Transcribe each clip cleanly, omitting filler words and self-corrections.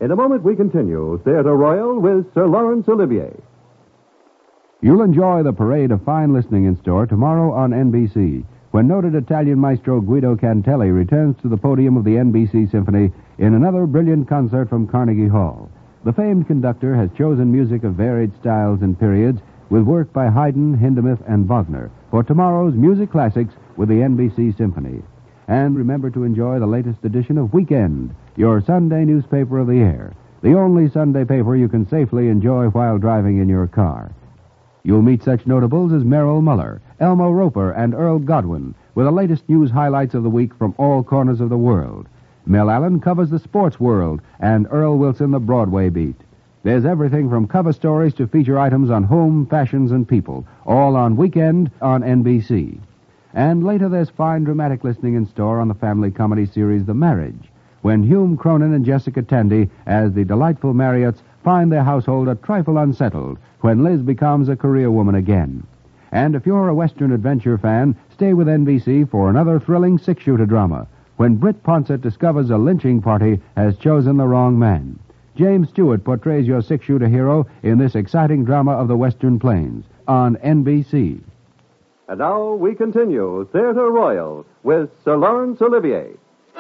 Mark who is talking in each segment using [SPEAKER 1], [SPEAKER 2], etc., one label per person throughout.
[SPEAKER 1] In a moment, we continue Theatre Royal with Sir Laurence Olivier.
[SPEAKER 2] You'll enjoy the parade of fine listening in store tomorrow on NBC, when noted Italian maestro Guido Cantelli returns to the podium of the NBC Symphony in another brilliant concert from Carnegie Hall. The famed conductor has chosen music of varied styles and periods with work by Haydn, Hindemith, and Wagner for tomorrow's music classics with the NBC Symphony. And remember to enjoy the latest edition of Weekend, your Sunday newspaper of the air, the only Sunday paper you can safely enjoy while driving in your car. You'll meet such notables as Merrill Muller, Elmo Roper, and Earl Godwin with the latest news highlights of the week from all corners of the world. Mel Allen covers the sports world, and Earl Wilson the Broadway beat. There's everything from cover stories to feature items on home, fashions, and people, all on Weekend on NBC. And later there's fine dramatic listening in store on the family comedy series The Marriage, when Hume Cronin and Jessica Tandy, as the delightful Marriotts, find their household a trifle unsettled when Liz becomes a career woman again. And if you're a Western adventure fan, stay with NBC for another thrilling six-shooter drama, when Britt Ponsett discovers a lynching party has chosen the wrong man. James Stewart portrays your six-shooter hero in this exciting drama of the Western Plains on NBC.
[SPEAKER 1] And now we continue Theatre Royal with Sir Laurence Olivier.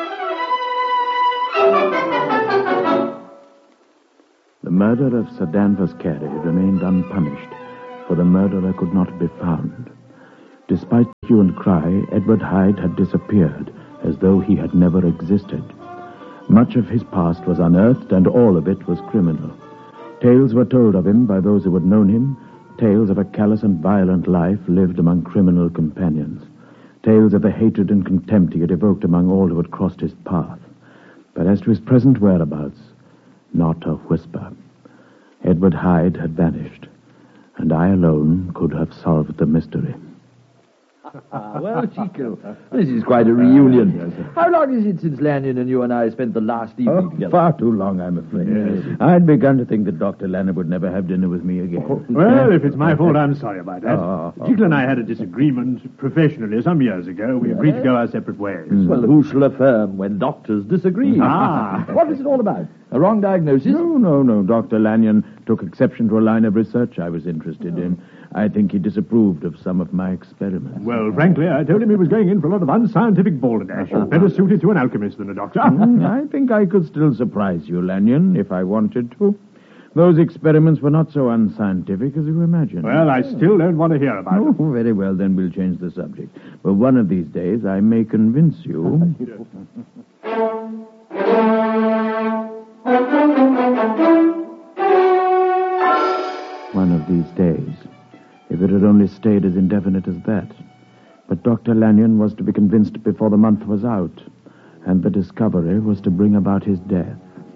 [SPEAKER 3] The murder of Sir Danvers Carey remained unpunished, for the murderer could not be found. Despite hue and cry, Edward Hyde had disappeared, as though he had never existed. Much of his past was unearthed, and all of it was criminal. Tales were told of him by those who had known him, tales of a callous and violent life lived among criminal companions, tales of the hatred and contempt he had evoked among all who had crossed his path. But as to his present whereabouts, not a whisper. Edward Hyde had vanished, and I alone could have solved the mystery.
[SPEAKER 4] Well, Chico, this is quite a reunion. How long is it since Lanyon and you and I spent the last evening together?
[SPEAKER 3] Far too long, I'm afraid. Yes. I'd begun to think that Dr. Lanyon would never have dinner with me again.
[SPEAKER 5] Well, if it's my fault, I'm sorry about that. Jekyll and I had a disagreement professionally some years ago. We agreed to go our separate ways.
[SPEAKER 4] Well, who shall affirm when doctors disagree? What was it all about? A wrong diagnosis?
[SPEAKER 3] No. Dr. Lanyon took exception to a line of research I was interested in. I think he disapproved of some of my experiments.
[SPEAKER 5] Well, frankly, I told him he was going in for a lot of unscientific balderdash. Better suited to an alchemist than a doctor.
[SPEAKER 3] I think I could still surprise you, Lanyon, if I wanted to. Those experiments were not so unscientific as you imagine.
[SPEAKER 5] Well, I still don't want to hear about it.
[SPEAKER 3] Oh, very well, then we'll change the subject. But one of these days, I may convince you. One of these days. If it had only stayed as indefinite as that. But Dr. Lanyon was to be convinced before the month was out, and the discovery was to bring about his death.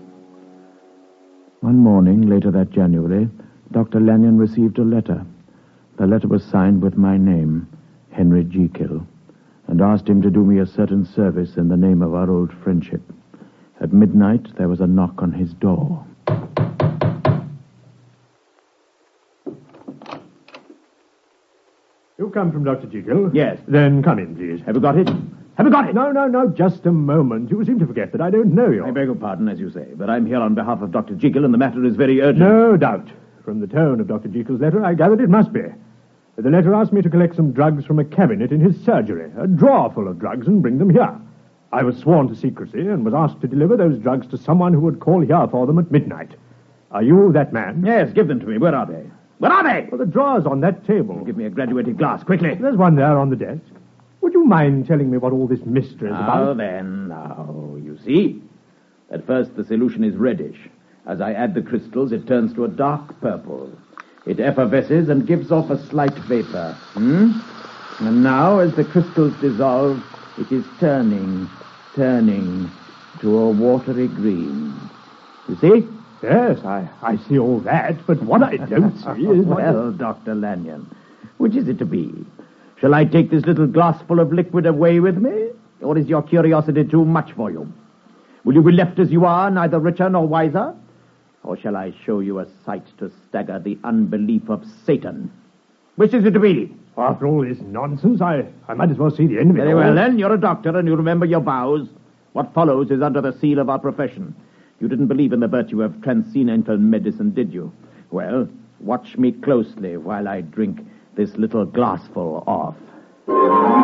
[SPEAKER 3] One morning, later that January, Dr. Lanyon received a letter. The letter was signed with my name, Henry Jekyll, and asked him to do me a certain service in the name of our old friendship. At midnight, there was a knock on his door.
[SPEAKER 5] You come from Dr. Jekyll?
[SPEAKER 3] Yes.
[SPEAKER 5] Then come in, please.
[SPEAKER 3] Have you got it? Have you got it?
[SPEAKER 5] No, just a moment. You seem to forget that I don't know you.
[SPEAKER 3] I beg your pardon, as you say, but I'm here on behalf of Dr. Jekyll, and the matter is very urgent.
[SPEAKER 5] No doubt. From the tone of Dr. Jekyll's letter, I gathered it must be. The letter asked me to collect some drugs from a cabinet in his surgery, a drawer full of drugs, and bring them here. I was sworn to secrecy and was asked to deliver those drugs to someone who would call here for them at midnight. Are you that man?
[SPEAKER 3] Yes, give them to me. Where are they? Where are they?
[SPEAKER 5] Well, the drawer's on that table.
[SPEAKER 3] Give me a graduated glass, quickly.
[SPEAKER 5] There's one there on the desk. Would you mind telling me what all this mystery is about?
[SPEAKER 3] Now, you see. At first, the solution is reddish. As I add the crystals, it turns to a dark purple. It effervesces and gives off a slight vapor. And now, as the crystals dissolve, it is turning to a watery green. You see?
[SPEAKER 5] Yes, I see all that, but what I don't see is...
[SPEAKER 3] Well, Dr. Lanyon, which is it to be? Shall I take this little glassful of liquid away with me? Or is your curiosity too much for you? Will you be left as you are, neither richer nor wiser? Or shall I show you a sight to stagger the unbelief of Satan? Which is it to be?
[SPEAKER 5] After all this nonsense, I might as well see the end of it.
[SPEAKER 3] Very well, then. You're a doctor, and you remember your vows. What follows is under the seal of our profession. You didn't believe in the virtue of transcendental medicine, did you? Well, watch me closely while I drink this little glassful off.